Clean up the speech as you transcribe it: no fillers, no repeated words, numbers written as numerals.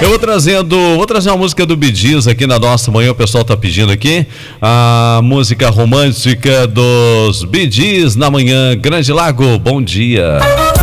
Eu vou trazer uma música do Bee Gees aqui na nossa manhã, o pessoal tá pedindo aqui. A música romântica dos Bee Gees na manhã. Grande Lago, bom dia.